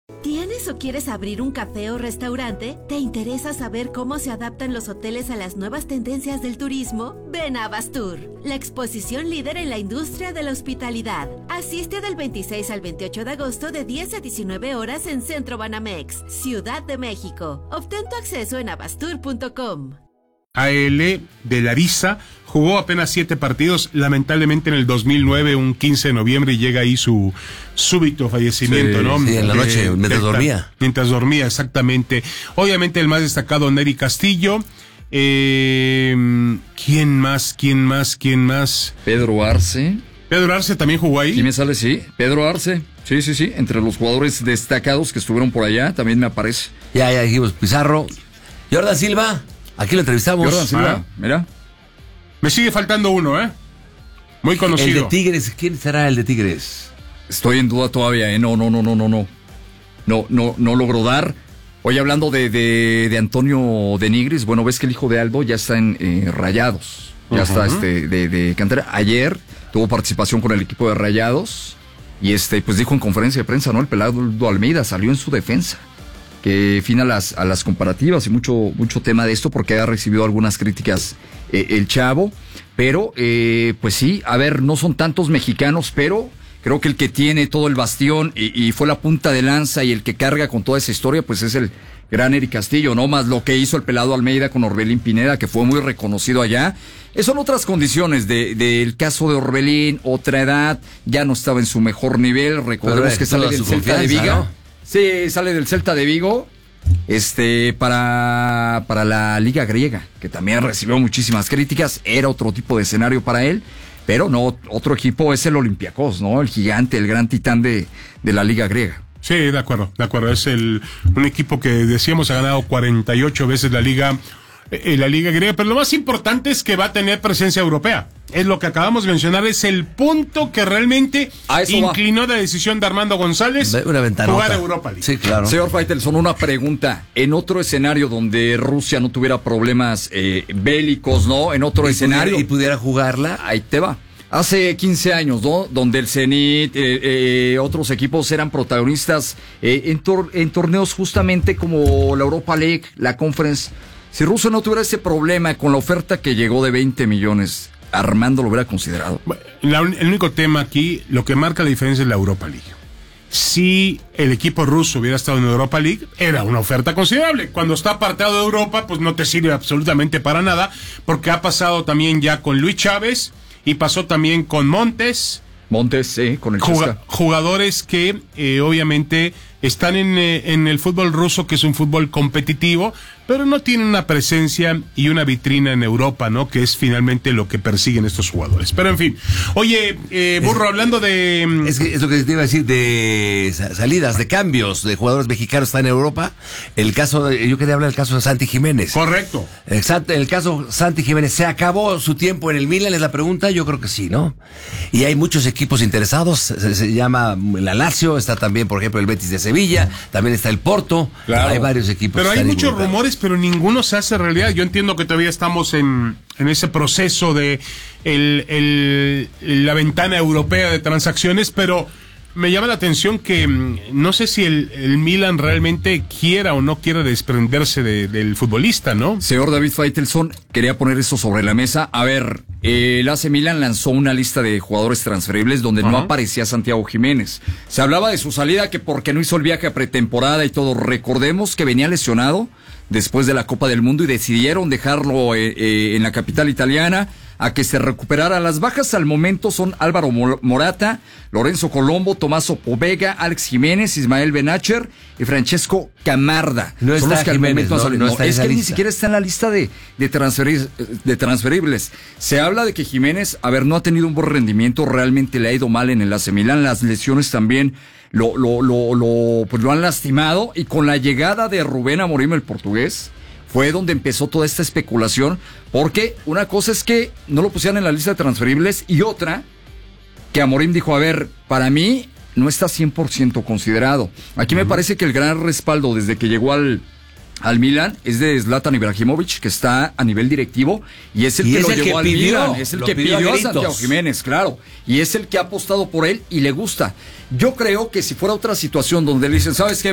¿Tienes o quieres abrir un café o restaurante? ¿Te interesa saber cómo se adaptan los hoteles a las nuevas tendencias del turismo? Ven a Bastur, la exposición líder en la industria de la hospitalidad. Asiste del 26 al 28 de agosto de 10 a 19 horas en Centro Banamex, Ciudad de México. Obtén tu acceso en abastur.com. AL de Larissa jugó apenas 7 partidos, lamentablemente en el 2009, un 15 de noviembre, y llega ahí su súbito fallecimiento, sí, ¿no? Sí, en la noche, mientras dormía. Mientras dormía, exactamente. Obviamente el más destacado, Nery Castillo. ¿Quién más? Pedro Arce. Pedro Arce también jugó ahí. ¿Y me sale? Sí, Pedro Arce. Sí, entre los jugadores destacados que estuvieron por allá, también me aparece. Ya dijimos, Pizarro. Jordan Silva. Aquí lo entrevistamos. Jordan Silva, mira. Me sigue faltando uno, muy conocido. El de Tigres, ¿quién será el de Tigres? Estoy en duda todavía, No logro dar. Hoy hablando de Antonio de Nigris, bueno, ves que el hijo de Aldo ya está en Rayados. Ya está de cantera. Ayer tuvo participación con el equipo de Rayados y pues dijo en conferencia de prensa, ¿no? El pelado Almeida salió en su defensa, que fin a las comparativas y mucho tema de esto, porque ha recibido algunas críticas el chavo, pero pues sí, a ver, no son tantos mexicanos, pero creo que el que tiene todo el bastión y fue la punta de lanza y el que carga con toda esa historia, pues es el gran Nery Castillo, ¿no? Más lo que hizo el pelado Almeida con Orbelín Pineda, que fue muy reconocido allá. Son otras condiciones del caso de Orbelín, otra edad, ya no estaba en su mejor nivel, recordemos que sale del Celta de Vigo. ¿No? Sí, sale del Celta de Vigo, para la Liga Griega, que también recibió muchísimas críticas, era otro tipo de escenario para él, pero no, otro equipo es el Olympiacos, ¿no? El gigante, el gran titán de la Liga Griega. Sí, de acuerdo, es un equipo que decíamos ha ganado 48 veces la Liga griega, pero lo más importante es que va a tener presencia europea. Es lo que acabamos de mencionar, es el punto que realmente inclinó la decisión de Armando González jugar a Europa League. Sí, claro. Señor Faitelson, una pregunta. En otro escenario donde Rusia no tuviera problemas bélicos, ¿no? En otro escenario. Y pudiera jugarla. Ahí te va. Hace 15 años, ¿no? Donde el Zenit, otros equipos eran protagonistas en torneos justamente como la Europa League, la Conference. Si Rusia no tuviera ese problema con la oferta que llegó de 20 millones, Armando lo hubiera considerado. El único tema aquí, lo que marca la diferencia es la Europa League. Si el equipo ruso hubiera estado en Europa League, era una oferta considerable. Cuando está apartado de Europa, pues no te sirve absolutamente para nada, porque ha pasado también ya con Luis Chávez y pasó también con Montes, sí, con el Chesca. Jugadores que obviamente están en el fútbol ruso, que es un fútbol competitivo, pero no tienen una presencia y una vitrina en Europa, ¿no? Que es finalmente lo que persiguen estos jugadores. Pero en fin. Oye, Burro, hablando de... Es lo que te iba a decir, de salidas, de cambios de jugadores mexicanos están en Europa. Yo quería hablar del caso de Santi Jiménez. Correcto. Exacto, el caso Santi Jiménez. ¿Se acabó su tiempo en el Milan? Es la pregunta. Yo creo que sí, ¿no? Y hay muchos equipos interesados. Se llama la Lazio, está también, por ejemplo, el Betis de Sevilla, también está el Porto. Claro. Hay varios equipos. Pero hay muchos rumores, pero ninguno se hace realidad. Yo entiendo que todavía estamos en ese proceso de la ventana europea de transacciones, pero me llama la atención que no sé si el Milan realmente quiera o no quiera desprenderse del futbolista, ¿no? Señor David Faitelson, quería poner eso sobre la mesa. A ver, el AC Milan lanzó una lista de jugadores transferibles donde no aparecía Santiago Jiménez. Se hablaba de su salida, que porque no hizo el viaje a pretemporada y todo. Recordemos que venía lesionado después de la Copa del Mundo y decidieron dejarlo en la capital italiana a que se recuperara. Las bajas al momento son Álvaro Morata, Lorenzo Colombo, Tommaso Povega, Alex Jiménez, Ismael Benacher y Francesco Camarda. No son está los que Jiménez, no está es que lista. Ni siquiera está en la lista de transferibles. Se habla de que Jiménez, no ha tenido un buen rendimiento, realmente le ha ido mal en el AC Milan, las lesiones también pues lo han lastimado, y con la llegada de Rubén Amorim, el portugués, fue donde empezó toda esta especulación, porque una cosa es que no lo pusieran en la lista de transferibles y otra, que Amorim dijo, para mí no está 100% considerado. Aquí me parece que el gran respaldo desde que llegó al Milan es de Zlatan Ibrahimovic, que está a nivel directivo y es el que lo llevó al Milan, es el que pidió a Santiago Jiménez, claro, y es el que ha apostado por él y le gusta. Yo creo que si fuera otra situación donde le dicen, ¿sabes qué?